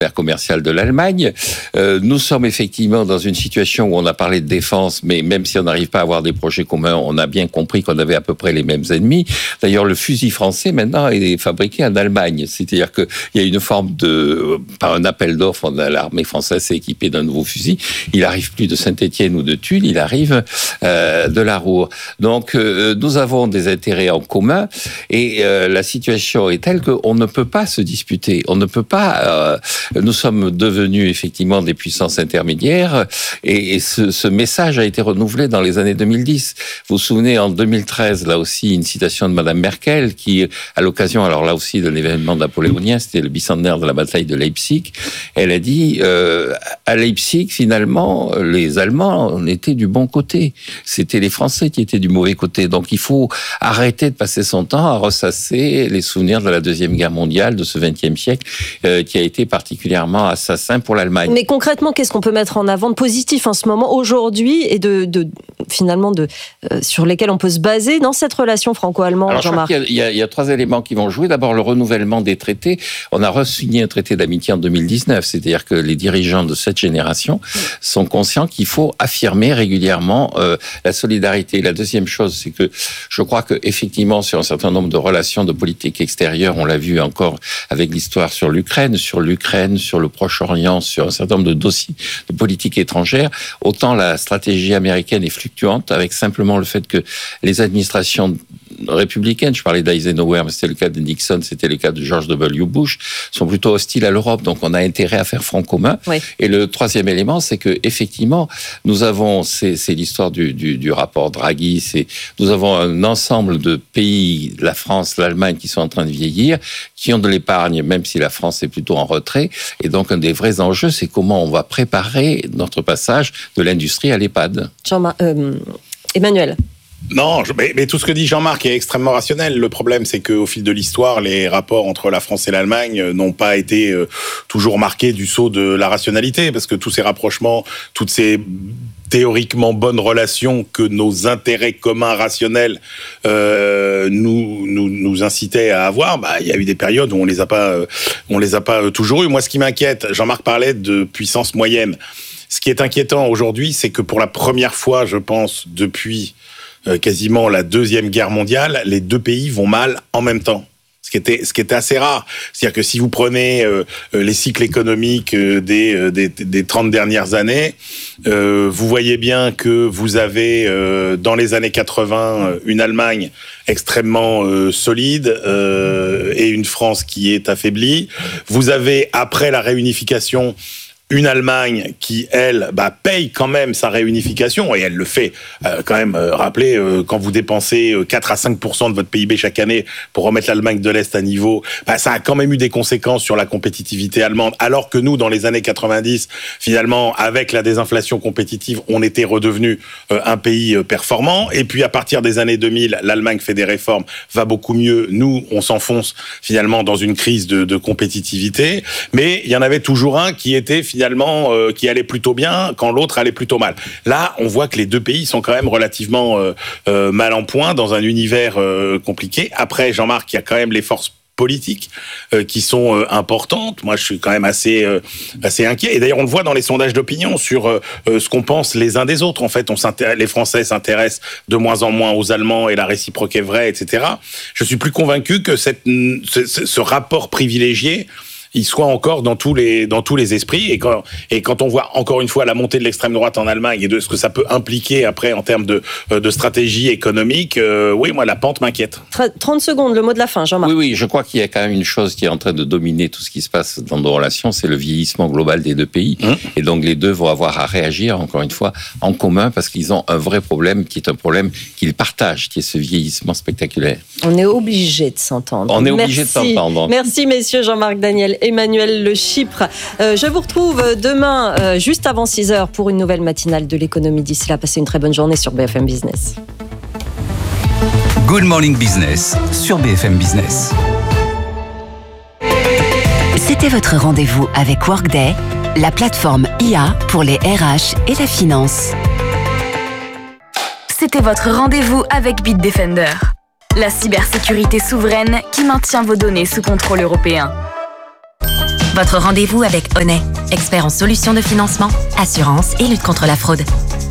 commerciale de l'Allemagne. Nous sommes effectivement dans une situation où on a parlé de défense, mais même si on n'arrive pas à avoir des projets communs, on a bien compris qu'on avait à peu près les mêmes ennemis. D'ailleurs, le fusil français, maintenant, est fabriqué en Allemagne. C'est-à-dire qu'il y a une forme par un appel d'offres, l'armée française s'est équipée d'un nouveau fusil. Il arrive plus de Saint-Étienne ou de Tulle, il arrive de la Ruhr. Donc, nous avons des intérêts en commun et la situation est telle qu'on ne peut pas se disputer. On ne peut pas... nous sommes devenus effectivement des puissances intermédiaires et ce message a été renouvelé dans les années 2010. Vous vous souvenez, en 2013, là aussi, une citation de Madame Merkel qui, à l'occasion, alors là aussi, de l'événement napoléonien, c'était le bicentenaire de la bataille de Leipzig, elle a dit, à Leipzig, finalement, les Allemands étaient du bon côté. C'était les Français qui étaient du mauvais côté. Donc, il faut arrêter de passer son temps à ressasser les souvenirs de la Deuxième Guerre mondiale, de ce XXe siècle, qui a été particulièrement assassin pour l'Allemagne. Mais concrètement, qu'est-ce qu'on peut mettre en avant de positif en ce moment, aujourd'hui, et finalement sur lesquels on peut se baser dans cette relation franco-allemande, Alors, Jean-Marc? Il y a 3 éléments qui vont jouer. D'abord, le renouvellement des traités. On a re-signé un traité d'amitié en 2019, c'est-à-dire que les dirigeants de cette génération sont conscients qu'il faut affirmer régulièrement la solidarité. La deuxième chose, c'est que je crois que effectivement, sur un certain nombre de relations de politique extérieure, on l'a vu encore avec l'histoire sur l'Ukraine, sur le Proche-Orient, sur un certain nombre de dossiers de politique étrangère, autant la stratégie américaine est fluctuante, avec simplement le fait que les administrations républicaines, je parlais d'Eisenhower, mais c'était le cas de Nixon, c'était le cas de George W. Bush, sont plutôt hostiles à l'Europe, donc on a intérêt à faire front commun. Oui. Et le troisième élément, c'est que effectivement, nous avons, c'est l'histoire du rapport Draghi, nous avons un ensemble de pays, la France, l'Allemagne, qui sont en train de vieillir, qui ont de l'épargne, même si la France est plutôt en retrait. Et donc, un des vrais enjeux, c'est comment on va préparer notre passage de l'industrie à l'EHPAD. Emmanuel. Non, mais tout ce que dit Jean-Marc est extrêmement rationnel. Le problème, c'est qu'au fil de l'histoire, les rapports entre la France et l'Allemagne n'ont pas été toujours marqués du sceau de la rationalité, parce que tous ces rapprochements, toutes ces théoriquement bonnes relations que nos intérêts communs rationnels nous incitaient à avoir, il y a eu des périodes où on les a pas toujours eu. Moi, ce qui m'inquiète, Jean-Marc parlait de puissance moyenne. Ce qui est inquiétant aujourd'hui, c'est que pour la première fois, je pense, depuis quasiment la Deuxième Guerre mondiale, les deux pays vont mal en même temps. Ce qui était assez rare. C'est-à-dire que si vous prenez les cycles économiques des 30 dernières années, vous voyez bien que vous avez dans les années 80 une Allemagne extrêmement solide et une France qui est affaiblie. Vous avez, après la réunification, une Allemagne qui, elle, paye quand même sa réunification, et elle le fait quand même. Rappelez, quand vous dépensez 4 à 5% de votre PIB chaque année pour remettre l'Allemagne de l'Est à niveau, ça a quand même eu des conséquences sur la compétitivité allemande, alors que nous, dans les années 90, finalement, avec la désinflation compétitive, on était redevenu un pays performant. Et puis, à partir des années 2000, l'Allemagne fait des réformes, va beaucoup mieux. Nous, on s'enfonce finalement dans une crise de compétitivité. Mais il y en avait toujours un qui était finalement qui allait plutôt bien quand l'autre allait plutôt mal. Là, on voit que les deux pays sont quand même relativement mal en point dans un univers compliqué. Après, Jean-Marc, il y a quand même les forces politiques qui sont importantes. Moi, je suis quand même assez inquiet. Et d'ailleurs, on le voit dans les sondages d'opinion sur ce qu'on pense les uns des autres. En fait, les Français s'intéressent de moins en moins aux Allemands et la réciproque est vraie, etc. Je suis plus convaincu que ce rapport privilégié il soit encore dans tous les esprits. Et quand on voit encore une fois la montée de l'extrême droite en Allemagne et de ce que ça peut impliquer après en termes de stratégie économique, oui, moi, la pente m'inquiète. 30 secondes, le mot de la fin, Jean-Marc. Oui, je crois qu'il y a quand même une chose qui est en train de dominer tout ce qui se passe dans nos relations, c'est le vieillissement global des deux pays. Et donc, les deux vont avoir à réagir, encore une fois, en commun, parce qu'ils ont un vrai problème, qui est un problème qu'ils partagent, qui est ce vieillissement spectaculaire. On est obligé de s'entendre. On est obligé de s'entendre. Merci, messieurs, Jean-Marc, Daniel, Emmanuel Le Chypre. Je vous retrouve demain, juste avant 6h, pour une nouvelle matinale de l'économie. D'ici là, passez une très bonne journée sur BFM Business. Good Morning Business sur BFM Business. C'était votre rendez-vous avec Workday, la plateforme IA pour les RH et la finance. C'était votre rendez-vous avec Bitdefender, la cybersécurité souveraine qui maintient vos données sous contrôle européen. Votre rendez-vous avec Honnet, expert en solutions de financement, assurance et lutte contre la fraude.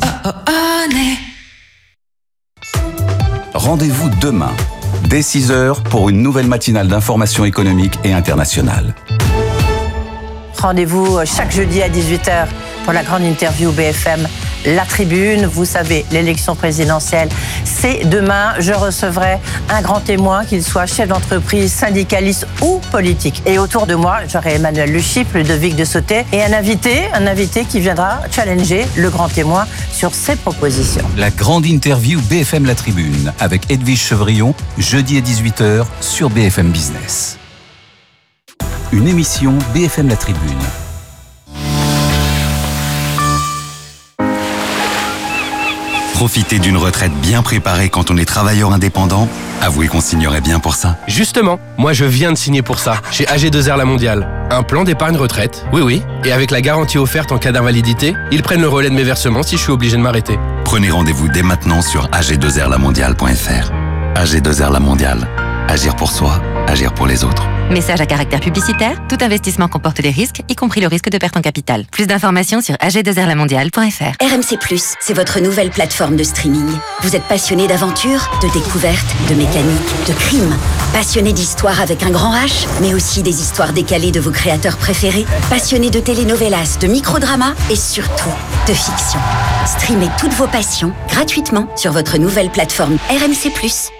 Rendez-vous demain, dès 6h, pour une nouvelle matinale d'information économique et internationale. Rendez-vous chaque jeudi à 18h pour la grande interview BFM La Tribune. Vous savez, l'élection présidentielle, c'est demain. Je recevrai un grand témoin, qu'il soit chef d'entreprise, syndicaliste ou politique. Et autour de moi, j'aurai Emmanuel Le Chypre, Ludovic de Sauté et un invité qui viendra challenger le grand témoin sur ses propositions. La grande interview BFM La Tribune avec Edwige Chevrillon, jeudi à 18h sur BFM Business. Une émission BFM La Tribune. Profiter d'une retraite bien préparée quand on est travailleur indépendant, avouez qu'on signerait bien pour ça. Justement, moi je viens de signer pour ça, chez AG2R La Mondiale. Un plan d'épargne retraite, oui, et avec la garantie offerte en cas d'invalidité, ils prennent le relais de mes versements si je suis obligé de m'arrêter. Prenez rendez-vous dès maintenant sur ag2rlamondiale.fr. AG2R La Mondiale. Agir pour soi, agir pour les autres. Message à caractère publicitaire, tout investissement comporte des risques, y compris le risque de perte en capital. Plus d'informations sur ag2rlamondiale.fr. RMC+, c'est votre nouvelle plateforme de streaming. Vous êtes passionné d'aventure, de découverte, de mécanique, de crime. Passionné d'histoire avec un grand H, mais aussi des histoires décalées de vos créateurs préférés. Passionné de telenovelas, de microdramas et surtout de fiction. Streamez toutes vos passions gratuitement sur votre nouvelle plateforme RMC+.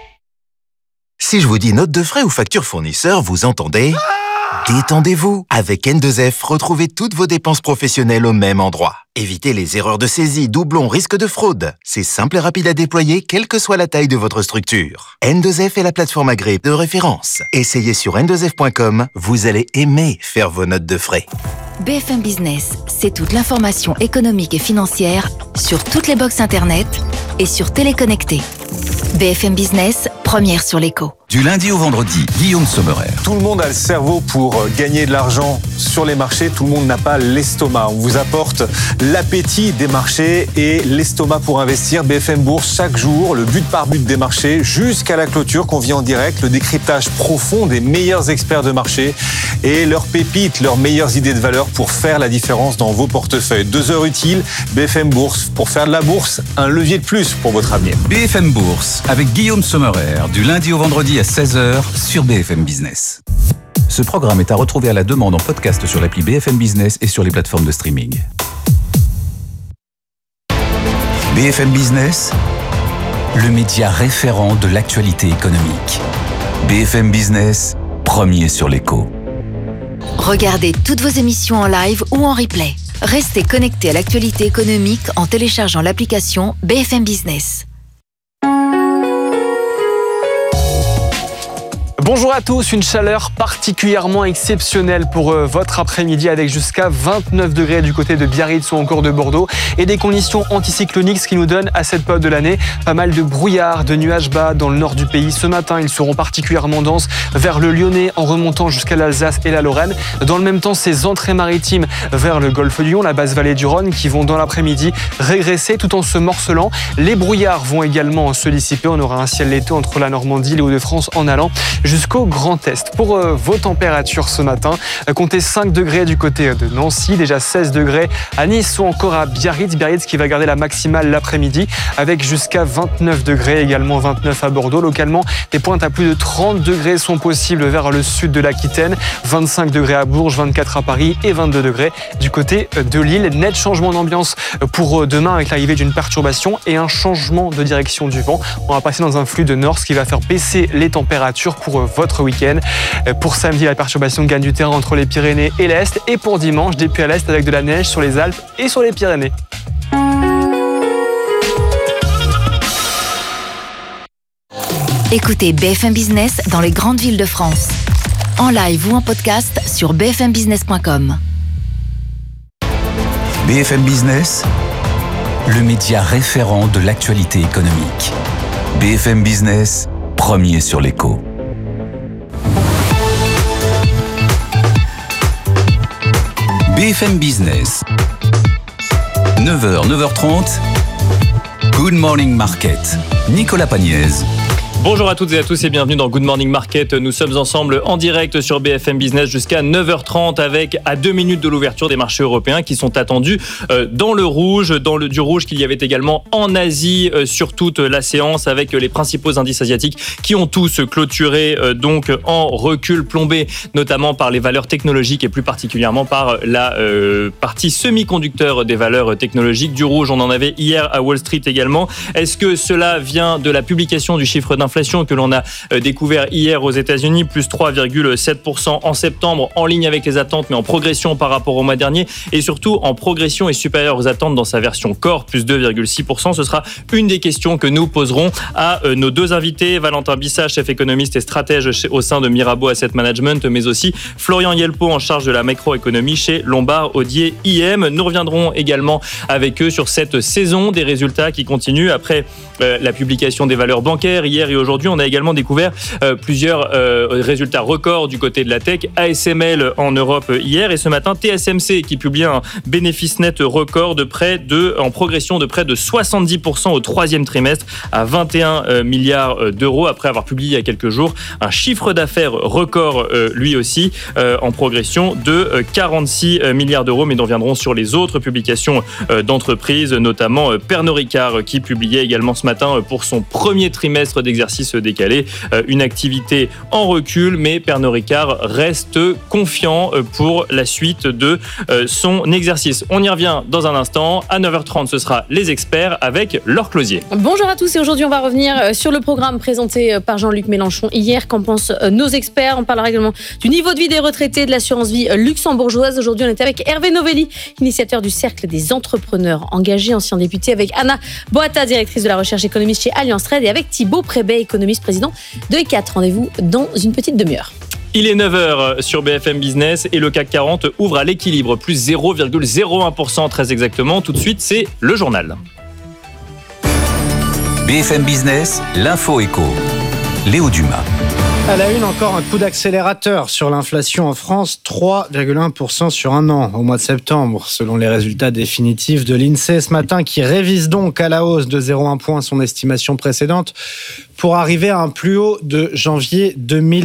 Si je vous dis note de frais ou facture fournisseur, vous entendez ? Détendez-vous. Avec N2F, retrouvez toutes vos dépenses professionnelles au même endroit. Évitez les erreurs de saisie, doublons, risques de fraude. C'est simple et rapide à déployer, quelle que soit la taille de votre structure. N2F est la plateforme agréée de référence. Essayez sur n2f.com, vous allez aimer faire vos notes de frais. BFM Business, c'est toute l'information économique et financière sur toutes les box internet et sur Téléconnecté. BFM Business, première sur l'écho. Du lundi au vendredi, Guillaume Sommerer. Tout le monde a le cerveau pour gagner de l'argent sur les marchés. Tout le monde n'a pas l'estomac. On vous apporte l'appétit des marchés et l'estomac pour investir. BFM Bourse, chaque jour, le but par but des marchés jusqu'à la clôture qu'on vit en direct. Le décryptage profond des meilleurs experts de marché et leurs pépites, leurs meilleures idées de valeur pour faire la différence dans vos portefeuilles. 2 heures utiles, BFM Bourse. Pour faire de la bourse, un levier de plus pour votre avenir. BFM Bourse avec Guillaume Sommerer, du lundi au vendredi à 16h sur BFM Business. Ce programme est à retrouver à la demande en podcast sur l'appli BFM Business et sur les plateformes de streaming. BFM Business, le média référent de l'actualité économique. BFM Business, premier sur l'écho. Regardez toutes vos émissions en live ou en replay. Restez connectés à l'actualité économique en téléchargeant l'application BFM Business. Bonjour à tous, une chaleur particulièrement exceptionnelle pour votre après-midi avec jusqu'à 29 degrés du côté de Biarritz ou encore de Bordeaux et des conditions anticycloniques, ce qui nous donne à cette période de l'année pas mal de brouillard, de nuages bas dans le nord du pays. Ce matin, ils seront particulièrement denses vers le Lyonnais en remontant jusqu'à l'Alsace et la Lorraine. Dans le même temps, ces entrées maritimes vers le golfe du Lion, la basse vallée du Rhône qui vont dans l'après-midi régresser tout en se morcelant. Les brouillards vont également se dissiper. On aura un ciel laiteux entre la Normandie et les Hauts-de-France en allant jusqu'au Grand Est. Pour vos températures ce matin, comptez 5 degrés du côté de Nancy, déjà 16 degrés à Nice ou encore à Biarritz. Biarritz qui va garder la maximale l'après-midi avec jusqu'à 29 degrés, également 29 à Bordeaux. Localement, des pointes à plus de 30 degrés sont possibles vers le sud de l'Aquitaine, 25 degrés à Bourges, 24 à Paris et 22 degrés du côté de Lille. Net changement d'ambiance pour demain avec l'arrivée d'une perturbation et un changement de direction du vent. On va passer dans un flux de nord, ce qui va faire baisser les températures pour votre week-end. Pour samedi, la perturbation gagne du terrain entre les Pyrénées et l'Est. Et pour dimanche, des pluies à l'Est avec de la neige sur les Alpes et sur les Pyrénées. Écoutez BFM Business dans les grandes villes de France. En live ou en podcast sur bfmbusiness.com. BFM Business, le média référent de l'actualité économique. BFM Business, premier sur l'écho. BFM Business, 9h, 9h30, Good Morning Market, Nicolas Pagnès. Bonjour à toutes et à tous et bienvenue dans Good Morning Market. Nous sommes ensemble en direct sur BFM Business jusqu'à 9h30 avec à 2 minutes de l'ouverture des marchés européens qui sont attendus dans le rouge, du rouge qu'il y avait également en Asie sur toute la séance avec les principaux indices asiatiques qui ont tous clôturé donc en recul plombé notamment par les valeurs technologiques et plus particulièrement par la partie semi-conducteur des valeurs technologiques. Du rouge, on en avait hier à Wall Street également. Est-ce que cela vient de la publication du chiffre d'inflation que l'on a découvert hier aux États-Unis, plus 3,7% en septembre, en ligne avec les attentes, mais en progression par rapport au mois dernier, et surtout en progression et supérieure aux attentes dans sa version core, plus 2,6%. Ce sera une des questions que nous poserons à nos deux invités, Valentin Bissat, chef économiste et stratège au sein de Mirabeau Asset Management, mais aussi Florian Yelpo, en charge de la macroéconomie chez Lombard Odier IM. Nous reviendrons également avec eux sur cette saison des résultats qui continuent après la publication des valeurs bancaires hier et aujourd'hui. On a également découvert plusieurs résultats records du côté de la tech. ASML en Europe hier et ce matin TSMC qui publie un bénéfice net record en progression de près de 70% au troisième trimestre à 21 milliards d'euros après avoir publié il y a quelques jours un chiffre d'affaires record lui aussi en progression de 46 milliards d'euros, mais nous reviendrons sur les autres publications d'entreprises, notamment Pernod Ricard qui publiait également ce matin pour son premier trimestre d'exercice décalé, une activité en recul, mais Pernod Ricard reste confiant pour la suite de son exercice. On y revient dans un instant. À 9h30, ce sera les experts avec Laure Closier. Bonjour à tous et aujourd'hui on va revenir sur le programme présenté par Jean-Luc Mélenchon hier. Qu'en pensent nos experts? On parlera également du niveau de vie des retraités de l'assurance vie luxembourgeoise. Aujourd'hui on était avec Hervé Novelli, initiateur du Cercle des entrepreneurs engagés, ancien député, avec Anna Boata, directrice de la recherche économiste chez Allianz Trade, et avec Thibaut Prébet, économiste, président de ECAT. Rendez-vous dans une petite demi-heure. Il est 9h sur BFM Business et le CAC 40 ouvre à l'équilibre, plus 0,01% très exactement. Tout de suite, c'est le journal. BFM Business, l'info éco. Léo Dumas. À la une, encore un coup d'accélérateur sur l'inflation en France, 3,1% sur un an au mois de septembre, selon les résultats définitifs de l'INSEE ce matin, qui révise donc à la hausse de 0,1 point son estimation précédente pour arriver à un plus haut de janvier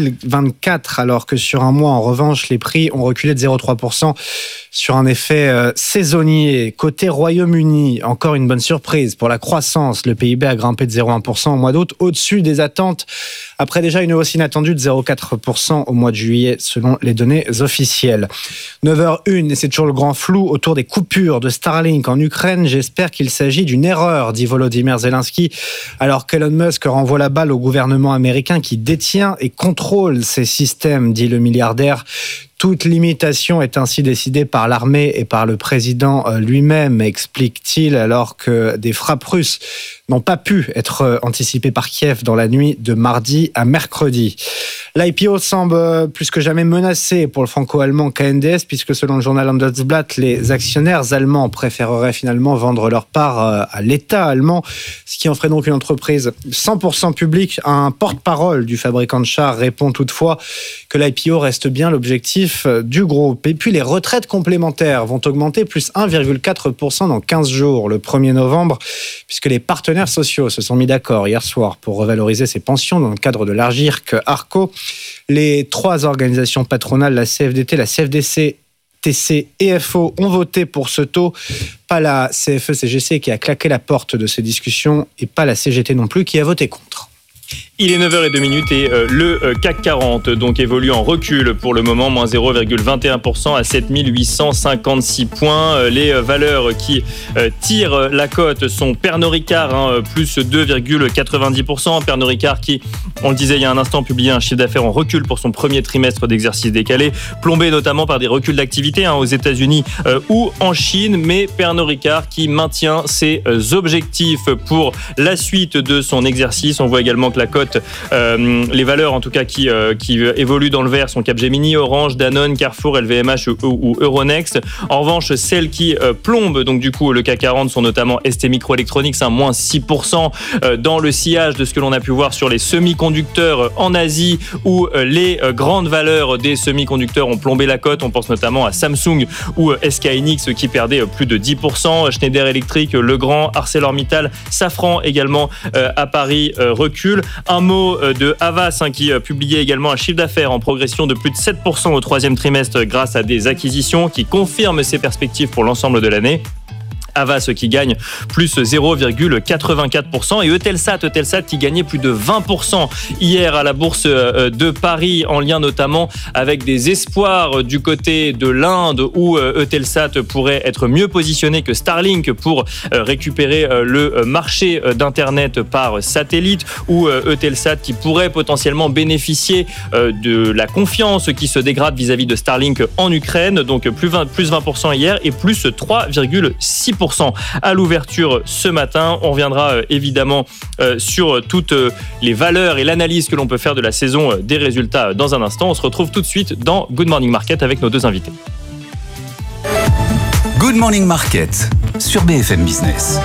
2024, alors que sur un mois, en revanche, les prix ont reculé de 0,3% sur un effet saisonnier. Côté Royaume-Uni, encore une bonne surprise pour la croissance. Le PIB a grimpé de 0,1% au mois d'août, au-dessus des attentes, après déjà une hausse inattendue de 0,4% au mois de juillet, selon les données officielles. 9h01, et c'est toujours le grand flou autour des coupures de Starlink en Ukraine. J'espère qu'il s'agit d'une erreur, dit Volodymyr Zelensky, alors qu'Elon Musk renvoie la balle au gouvernement américain qui détient et contrôle ces systèmes, dit le milliardaire. Toute limitation est ainsi décidée par l'armée et par le président lui-même, explique-t-il, alors que des frappes russes n'ont pas pu être anticipées par Kiev dans la nuit de mardi à mercredi. L'IPO semble plus que jamais menacé pour le franco-allemand KNDS, puisque selon le journal Handelsblatt, les actionnaires allemands préféreraient finalement vendre leur part à l'État allemand, ce qui en ferait donc une entreprise 100% publique. Un porte-parole du fabricant de chars répond toutefois que l'IPO reste bien l'objectif du groupe. Et puis les retraites complémentaires vont augmenter plus 1,4% dans 15 jours, le 1er novembre, puisque les partenaires sociaux se sont mis d'accord hier soir pour revaloriser ces pensions dans le cadre de l'ARGIRC-ARCO. Les trois organisations patronales, la CFDT, la CFDC, TC et FO, ont voté pour ce taux. Pas la CFE-CGC qui a claqué la porte de ces discussions et pas la CGT non plus qui a voté contre. Il est 9h02 et le CAC 40 donc évolue en recul pour le moment, moins 0,21% à 7856 points. Les valeurs qui tirent la cote sont Pernod Ricard, plus 2,90%. Pernod Ricard qui, on le disait il y a un instant, publiait un chiffre d'affaires en recul pour son premier trimestre d'exercice décalé, plombé notamment par des reculs d'activité aux États-Unis ou en Chine, mais Pernod Ricard qui maintient ses objectifs pour la suite de son exercice. On voit également que la cote, les valeurs en tout cas qui évoluent dans le vert sont Capgemini, Orange, Danone, Carrefour, LVMH ou Euronext. En revanche, celles qui plombent donc du coup le CAC 40 sont notamment ST Microelectronics, moins 6% dans le sillage de ce que l'on a pu voir sur les semi-conducteurs en Asie, où les grandes valeurs des semi-conducteurs ont plombé la cote. On pense notamment à Samsung ou SK Hynix qui perdaient plus de 10%. Schneider Electric, Legrand, ArcelorMittal, Safran également à Paris recule. Un mot de Havas qui publiait également un chiffre d'affaires en progression de plus de 7% au troisième trimestre grâce à des acquisitions qui confirment ses perspectives pour l'ensemble de l'année. Havas qui gagne plus 0,84% et Eutelsat qui gagnait plus de 20% hier à la bourse de Paris en lien notamment avec des espoirs du côté de l'Inde où Eutelsat pourrait être mieux positionné que Starlink pour récupérer le marché d'internet par satellite ou Eutelsat qui pourrait potentiellement bénéficier de la confiance qui se dégrade vis-à-vis de Starlink en Ukraine, donc plus 20% hier et plus 3,6% à l'ouverture ce matin. On reviendra évidemment sur toutes les valeurs et l'analyse que l'on peut faire de la saison des résultats dans un instant. On se retrouve tout de suite dans Good Morning Market avec nos deux invités. Good Morning Market sur BFM Business.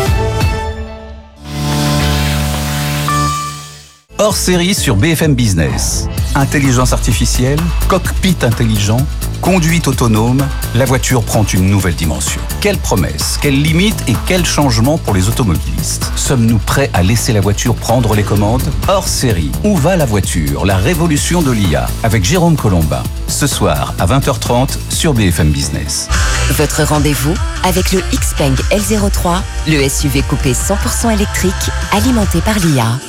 Hors série sur BFM Business. Intelligence artificielle, cockpit intelligent, conduite autonome, la voiture prend une nouvelle dimension. Quelles promesses, quelles limites et quels changements pour les automobilistes ? Sommes-nous prêts à laisser la voiture prendre les commandes ? Hors série, où va la voiture ? La révolution de l'IA avec Jérôme Colombin. Ce soir à 20h30 sur BFM Business. Votre rendez-vous avec le Xpeng L03, le SUV coupé 100% électrique alimenté par l'IA.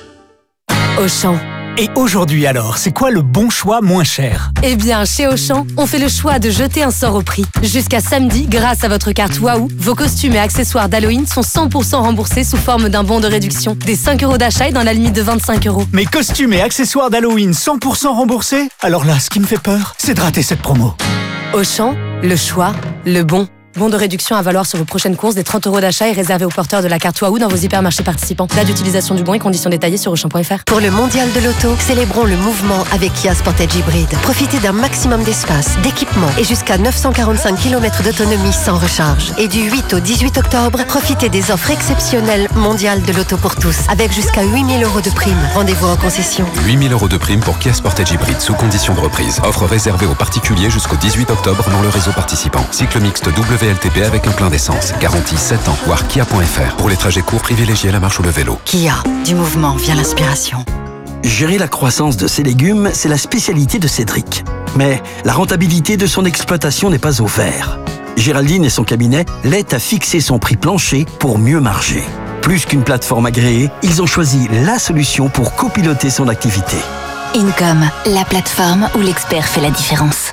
Auchan. Et aujourd'hui alors, c'est quoi le bon choix moins cher ? Eh bien, chez Auchan, on fait le choix de jeter un sort au prix. Jusqu'à samedi, grâce à votre carte Waouh, vos costumes et accessoires d'Halloween sont 100% remboursés sous forme d'un bon de réduction. Des 5 € d'achat et dans la limite de 25 €. Mes costumes et accessoires d'Halloween 100% remboursés ? Alors là, ce qui me fait peur, c'est de rater cette promo. Auchan, le choix, le bon. Bon de réduction à valoir sur vos prochaines courses. Des 30 € d'achat est réservé aux porteurs de la carte Waouh dans vos hypermarchés participants. Date d'utilisation du bon et conditions détaillées sur Auchan.fr. Pour le mondial de l'auto, célébrons le mouvement avec Kia Sportage Hybrid. Profitez d'un maximum d'espace, d'équipement et jusqu'à 945 km d'autonomie sans recharge. Et du 8 au 18 octobre, profitez des offres exceptionnelles mondiales de l'auto pour tous avec jusqu'à 8 000 € de prime. Rendez-vous en concession. 8 000 € de prime pour Kia Sportage Hybrid sous condition de reprise. Offre réservée aux particuliers jusqu'au 18 octobre dans le réseau participant. Cycle mixte WLTP avec un plein d'essence. Garantie 7 ans. Voir Kia.fr. Pour les trajets courts, privilégiez la marche ou le vélo. Kia. Du mouvement vient l'inspiration. Gérer la croissance de ses légumes, c'est la spécialité de Cédric. Mais la rentabilité de son exploitation n'est pas au vert. Géraldine et son cabinet l'aident à fixer son prix plancher pour mieux marger. Plus qu'une plateforme agréée, ils ont choisi la solution pour copiloter son activité. Income, la plateforme où l'expert fait la différence.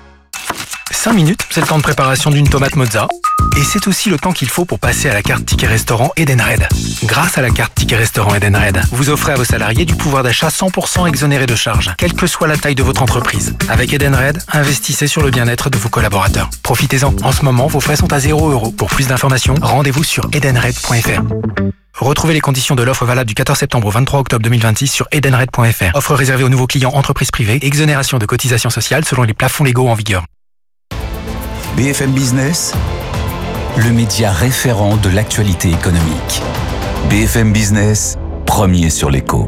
5 minutes, c'est le temps de préparation d'une tomate mozza. Et c'est aussi le temps qu'il faut pour passer à la carte Ticket Restaurant Edenred. Grâce à la carte Ticket Restaurant Edenred, vous offrez à vos salariés du pouvoir d'achat 100% exonéré de charges, quelle que soit la taille de votre entreprise. Avec Edenred, investissez sur le bien-être de vos collaborateurs. Profitez-en. En ce moment, vos frais sont à 0 €. Pour plus d'informations, rendez-vous sur edenred.fr. Retrouvez les conditions de l'offre valable du 14 septembre au 23 octobre 2026 sur edenred.fr. Offre réservée aux nouveaux clients entreprises privées. Exonération de cotisations sociales selon les plafonds légaux en vigueur. BFM Business, le média référent de l'actualité économique. BFM Business, premier sur l'écho.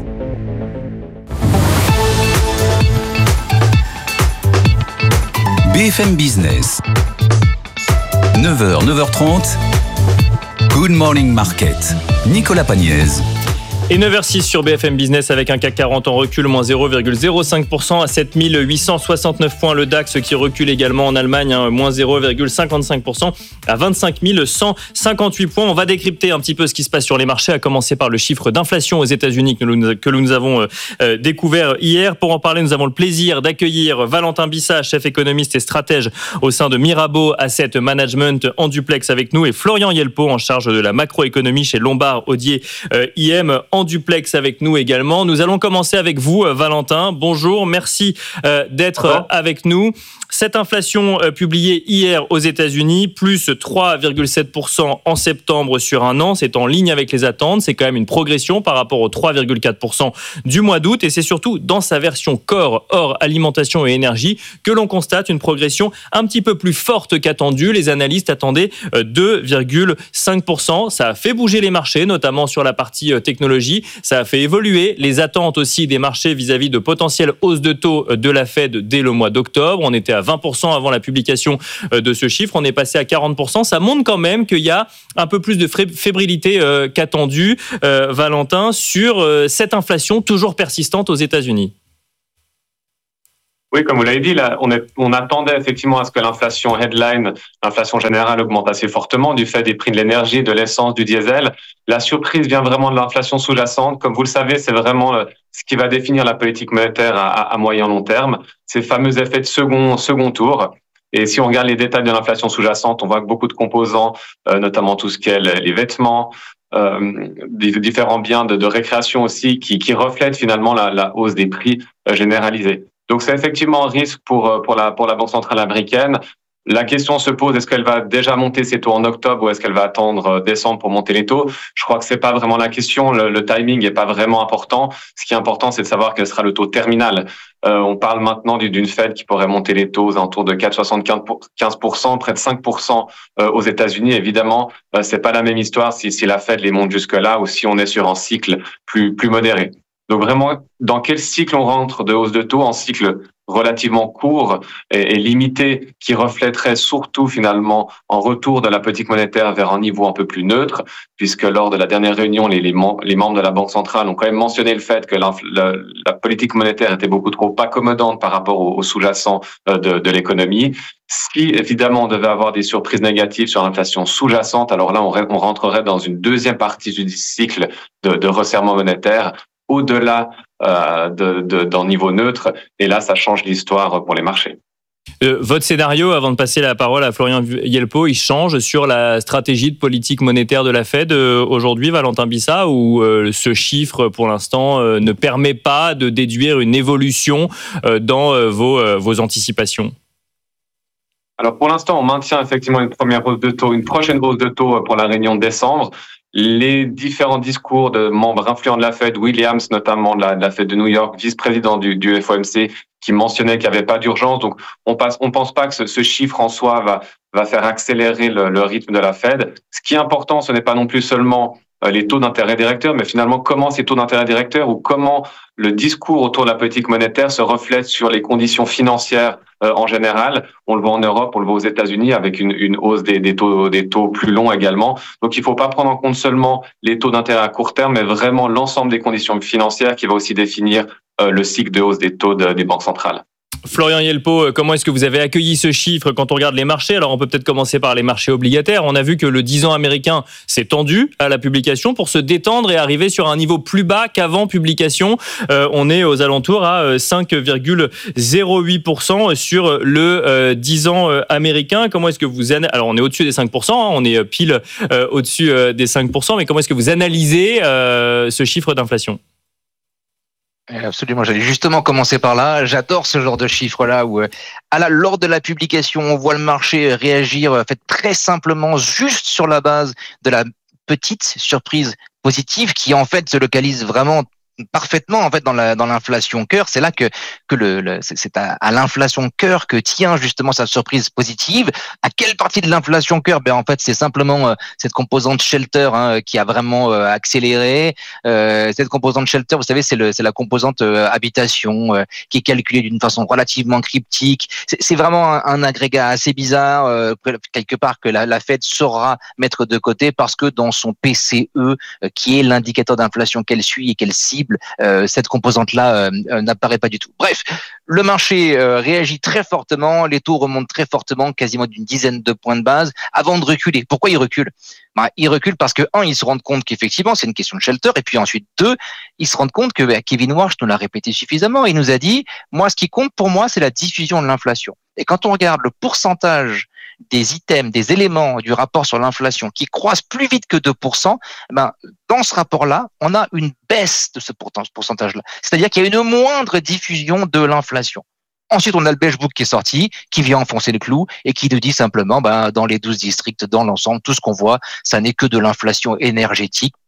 BFM Business, 9h, 9h30, Good Morning Market. Nicolas Pagnès. Et 9h06 sur BFM Business avec un CAC 40 en recul, moins 0,05% à 7869 points. Le DAX qui recule également en Allemagne, moins 0,55% à 25 158 points. On va décrypter un petit peu ce qui se passe sur les marchés, à commencer par le chiffre d'inflation aux États-Unis que nous avons découvert hier. Pour en parler, nous avons le plaisir d'accueillir Valentin Bissa, chef économiste et stratège au sein de Mirabeau Asset Management en duplex avec nous, et Florian Yelpo en charge de la macroéconomie chez Lombard Odier IM en duplex avec nous également. Nous allons commencer avec vous, Valentin. Bonjour, merci d'être avec nous. Cette inflation publiée hier aux États-Unis, plus 3,7% en septembre sur un an, c'est en ligne avec les attentes. C'est quand même une progression par rapport aux 3,4% du mois d'août. Et c'est surtout dans sa version corps, hors alimentation et énergie, que l'on constate une progression un petit peu plus forte qu'attendue. Les analystes attendaient 2,5%. Ça a fait bouger les marchés, notamment sur la partie technologie. Ça a fait évoluer les attentes aussi des marchés vis-à-vis de potentielles hausses de taux de la Fed dès le mois d'octobre. On était à 20% avant la publication de ce chiffre. On est passé à 40%. Ça montre quand même qu'il y a un peu plus de fébrilité qu'attendu, Valentin, sur cette inflation toujours persistante aux États-Unis. Oui, comme vous l'avez dit, là, on attendait effectivement à ce que l'inflation headline, l'inflation générale augmente assez fortement du fait des prix de l'énergie, de l'essence, du diesel. La surprise vient vraiment de l'inflation sous-jacente. Comme vous le savez, c'est vraiment ce qui va définir la politique monétaire à moyen long terme. Ces fameux effets de second tour. Et si on regarde les détails de l'inflation sous-jacente, on voit que beaucoup de composants, notamment tout ce qui est les vêtements, différents biens de récréation aussi, qui reflètent finalement la hausse des prix généralisés. Donc c'est effectivement un risque pour la Banque centrale américaine. La question se pose, est-ce qu'elle va déjà monter ses taux en octobre ou est-ce qu'elle va attendre décembre pour monter les taux? Je crois que c'est pas vraiment la question. Le timing n'est pas vraiment important. Ce qui est important, c'est de savoir quel sera le taux terminal. On parle maintenant d'une Fed qui pourrait monter les taux aux alentours de 4,75%, près de 5% aux États-Unis. Évidemment, c'est pas la même histoire si la Fed les monte jusque-là ou si on est sur un cycle plus modéré. Donc vraiment, dans quel cycle on rentre de hausse de taux? En cycle relativement court et limité, qui reflèterait surtout finalement un retour de la politique monétaire vers un niveau un peu plus neutre, puisque lors de la dernière réunion, les membres de la Banque centrale ont quand même mentionné le fait que la politique monétaire était beaucoup trop accommodante par rapport au sous-jacent de l'économie. Si évidemment on devait avoir des surprises négatives sur l'inflation sous-jacente, alors là on rentrerait dans une deuxième partie du cycle de resserrement monétaire, au-delà d'un niveau neutre, et là ça change l'histoire pour les marchés. Votre scénario, avant de passer la parole à Florian Yelpo, il change sur la stratégie de politique monétaire de la Fed aujourd'hui, Valentin Bissa, où ce chiffre pour l'instant ne permet pas de déduire une évolution dans vos anticipations? Alors pour l'instant, on maintient effectivement une prochaine hausse de taux pour la réunion de décembre. Les différents discours de membres influents de la Fed, Williams notamment de la Fed de New York, vice-président du FOMC, qui mentionnait qu'il n'y avait pas d'urgence. Donc on pense pas que ce chiffre en soi va faire accélérer le rythme de la Fed. Ce qui est important, ce n'est pas non plus seulement les taux d'intérêt directeurs, mais finalement comment ces taux d'intérêt directeurs ou comment le discours autour de la politique monétaire se reflète sur les conditions financières en général. On le voit en Europe, on le voit aux États-Unis avec une hausse des taux plus longs également. Donc il ne faut pas prendre en compte seulement les taux d'intérêt à court terme, mais vraiment l'ensemble des conditions financières qui va aussi définir le cycle de hausse des taux des banques centrales. Florian Yelpo, comment est-ce que vous avez accueilli ce chiffre quand on regarde les marchés? Alors on peut peut-être commencer par les marchés obligataires. On a vu que le 10 ans américain s'est tendu à la publication pour se détendre et arriver sur un niveau plus bas qu'avant publication. On est aux alentours à 5,08% sur le 10 ans américain. Comment est-ce que vous alors on est au-dessus des 5%, on est pile au-dessus des 5%, mais comment est-ce que vous analysez ce chiffre d'inflation? Absolument, j'allais justement commencer par là. J'adore ce genre de chiffres-là où, lors de la publication, on voit le marché réagir très simplement, juste sur la base de la petite surprise positive qui en fait se localise vraiment parfaitement en fait dans l'inflation cœur. C'est là que c'est à l'inflation cœur que tient justement sa surprise positive. À quelle partie de l'inflation cœur? En fait c'est simplement cette composante shelter qui a vraiment accéléré. Cette composante shelter, vous savez, c'est la composante habitation qui est calculée d'une façon relativement cryptique. C'est vraiment un agrégat assez bizarre quelque part que la Fed saura mettre de côté parce que dans son PCE qui est l'indicateur d'inflation qu'elle suit et qu'elle cible, cette composante-là n'apparaît pas du tout. Bref, le marché réagit très fortement, les taux remontent très fortement, quasiment d'une dizaine de points de base, avant de reculer. Pourquoi ils reculent? Ils reculent parce que, ils se rendent compte qu'effectivement, c'est une question de shelter, et puis ensuite, ils se rendent compte que Kevin Warsh nous l'a répété suffisamment, il nous a dit, moi, ce qui compte pour moi, c'est la diffusion de l'inflation. Et quand on regarde le pourcentage des items, des éléments du rapport sur l'inflation qui croissent plus vite que 2%, dans ce rapport-là, on a une baisse de ce pourcentage-là. C'est-à-dire qu'il y a une moindre diffusion de l'inflation. Ensuite, on a le Beige Book qui est sorti, qui vient enfoncer le clou et qui nous dit simplement, dans les 12 districts, dans l'ensemble, tout ce qu'on voit, ça n'est que de l'inflation énergétique,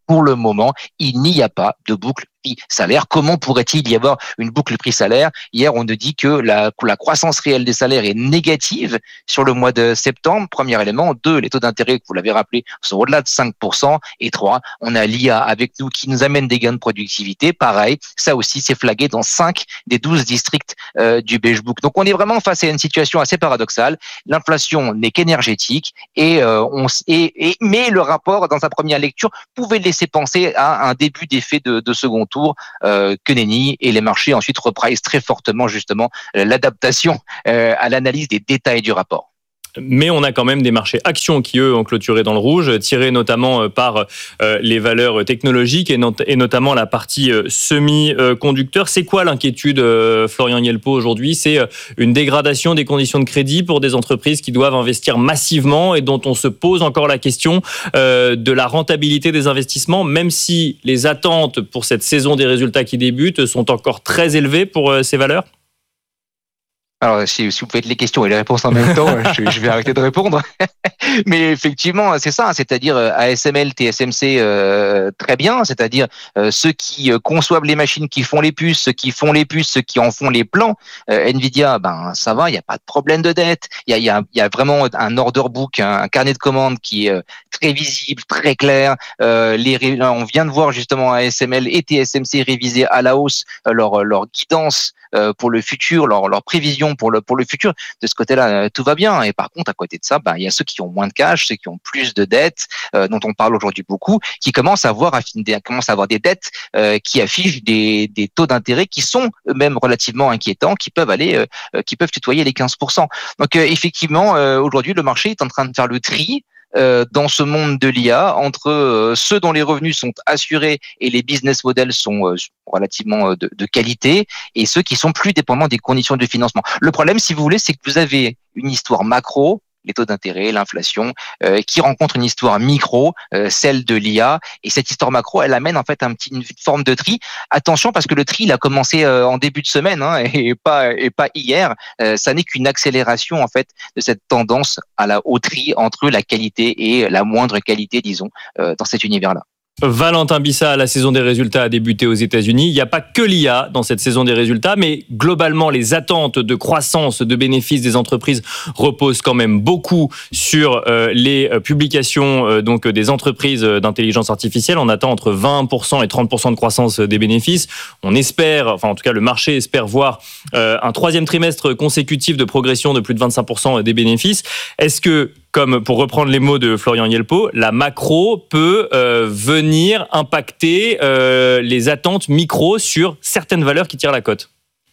pour le moment, il n'y a pas de boucle prix-salaire. Comment pourrait-il y avoir une boucle prix-salaire? Hier, on nous dit que la croissance réelle des salaires est négative sur le mois de septembre. Premier élément. 2, les taux d'intérêt, vous l'avez rappelé, sont au-delà de 5%. Et 3, on a l'IA avec nous qui nous amène des gains de productivité. Pareil, ça aussi, c'est flagué dans 5 des 12 districts du Beige Book. Donc, on est vraiment face à une situation assez paradoxale. L'inflation n'est qu'énergétique mais le rapport, dans sa première lecture, pouvait laisser penser à un début d'effet de second tour que nenni, et les marchés ensuite repricent très fortement justement l'adaptation à l'analyse des détails du rapport. Mais on a quand même des marchés actions qui, eux, ont clôturé dans le rouge, tirés notamment par les valeurs technologiques et notamment la partie semi-conducteurs. C'est quoi l'inquiétude, Florian Yelpo, aujourd'hui? C'est une dégradation des conditions de crédit pour des entreprises qui doivent investir massivement et dont on se pose encore la question de la rentabilité des investissements, même si les attentes pour cette saison des résultats qui débute sont encore très élevées pour ces valeurs? Alors, si vous faites les questions et les réponses en même temps, je vais arrêter de répondre. Mais effectivement, c'est ça, c'est-à-dire ASML, TSMC, très bien, c'est-à-dire ceux qui conçoivent les machines, qui font les puces, ceux qui font les puces, ceux qui en font les plans. Nvidia, ça va, il n'y a pas de problème de dette. Il y a vraiment un order book, un carnet de commandes qui est très visible, très clair. On vient de voir justement ASML et TSMC réviser à la hausse leur guidance pour le futur, leur prévision pour le futur. De ce côté-là, tout va bien. Et par contre, à côté de ça, il y a ceux qui ont moins de cash, ceux qui ont plus de dettes, dont on parle aujourd'hui beaucoup, qui commencent à avoir des dettes qui affichent des taux d'intérêt qui sont eux-mêmes relativement inquiétants, qui peuvent tutoyer les 15%. Donc effectivement, aujourd'hui, le marché est en train de faire le tri dans ce monde de l'IA entre ceux dont les revenus sont assurés et les business models sont relativement de qualité, et ceux qui sont plus dépendants des conditions de financement. Le problème, si vous voulez, c'est que vous avez une histoire macro, les taux d'intérêt, l'inflation, qui rencontre une histoire micro, celle de l'IA. Et cette histoire macro, elle amène en fait une forme de tri. Attention, parce que le tri, il a commencé en début de semaine, et pas hier. Ça n'est qu'une accélération en fait de cette tendance au tri entre la qualité et la moindre qualité, disons, dans cet univers-là. Valentin Bissa, la saison des résultats a débuté aux États-Unis. Il n'y a pas que l'IA dans cette saison des résultats, mais globalement, les attentes de croissance, de bénéfices des entreprises reposent quand même beaucoup sur les publications donc des entreprises d'intelligence artificielle. On attend entre 20% et 30% de croissance des bénéfices. On espère, enfin en tout cas le marché espère voir un troisième trimestre consécutif de progression de plus de 25% des bénéfices. Est-ce que, comme pour reprendre les mots de Florian Yelpo, la macro peut venir impacter les attentes micro sur certaines valeurs qui tirent la cote?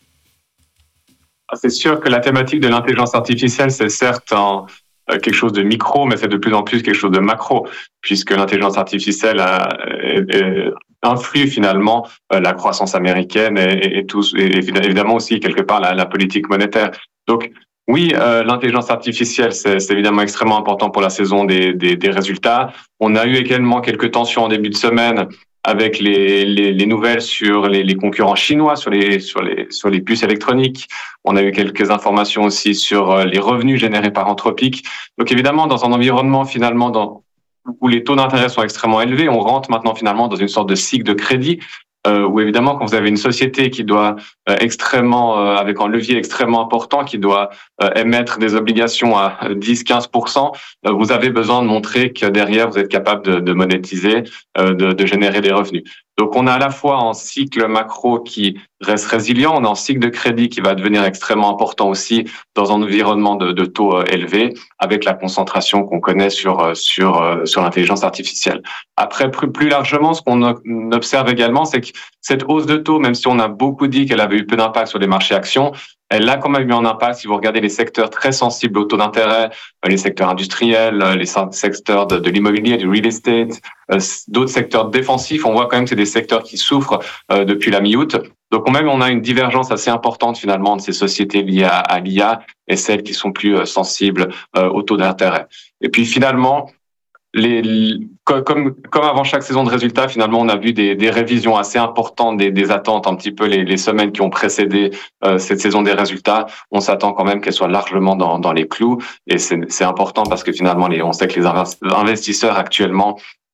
C'est sûr que la thématique de l'intelligence artificielle, c'est certes quelque chose de micro, mais c'est de plus en plus quelque chose de macro, puisque l'intelligence artificielle influe finalement la croissance américaine et évidemment aussi quelque part la politique monétaire. Donc, oui, l'intelligence artificielle, c'est évidemment extrêmement important pour la saison des résultats. On a eu également quelques tensions en début de semaine avec les nouvelles sur les concurrents chinois, sur les puces électroniques. On a eu quelques informations aussi sur les revenus générés par Anthropic. Donc évidemment, dans un environnement finalement où les taux d'intérêt sont extrêmement élevés, on rentre maintenant finalement dans une sorte de cycle de crédit. Où évidemment, quand vous avez une société qui doit avec un levier extrêmement important, qui doit émettre des obligations à 10-15%, vous avez besoin de montrer que derrière, vous êtes capable de monétiser, de générer des revenus. Donc, on a à la fois un cycle macro qui reste résilient, on a un cycle de crédit qui va devenir extrêmement important aussi dans un environnement de taux élevés, avec la concentration qu'on connaît sur l'intelligence artificielle. Après, plus largement, ce qu'on observe également, c'est que cette hausse de taux, même si on a beaucoup dit qu'elle avait eu peu d'impact sur les marchés actions, elle a quand même eu un impact. Si vous regardez les secteurs très sensibles au taux d'intérêt, les secteurs industriels, les secteurs de l'immobilier, du real estate, d'autres secteurs défensifs, on voit quand même que c'est des secteurs qui souffrent depuis la mi-août. Donc même on a une divergence assez importante finalement de ces sociétés liées à l'IA et celles qui sont plus sensibles au taux d'intérêt. Et puis finalement, comme avant chaque saison de résultats, finalement, on a vu des révisions assez importantes des attentes, un petit peu les semaines qui ont précédé cette saison des résultats. On s'attend quand même qu'elles soient largement dans les clous, et c'est important parce que finalement, on sait que les investisseurs actuellement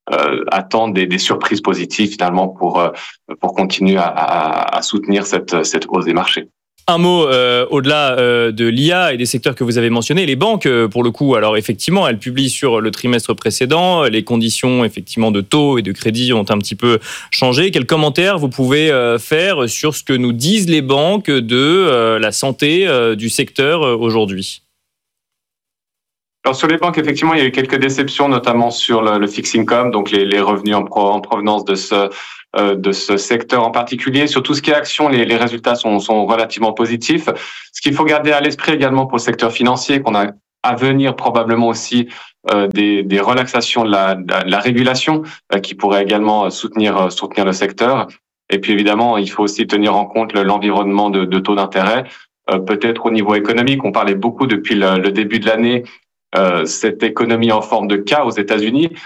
attendent des surprises positives finalement pour continuer à soutenir cette hausse des marchés. Un mot au-delà de l'IA et des secteurs que vous avez mentionnés, les banques, pour le coup, alors effectivement, elles publient sur le trimestre précédent, les conditions effectivement de taux et de crédit ont un petit peu changé. Quels commentaires vous pouvez faire sur ce que nous disent les banques de la santé du secteur aujourd'hui ? Alors sur les banques, effectivement, il y a eu quelques déceptions, notamment sur le fixed income, donc les revenus en provenance de ce secteur en particulier. Sur tout ce qui est action, les résultats sont relativement positifs. Ce qu'il faut garder à l'esprit également pour le secteur financier, qu'on a à venir probablement aussi des relaxations de la régulation qui pourraient également soutenir le secteur. Et puis évidemment, il faut aussi tenir en compte l'environnement de taux d'intérêt. Peut-être au niveau économique, on parlait beaucoup depuis le début de l'année cette économie en forme de K aux États-Unis.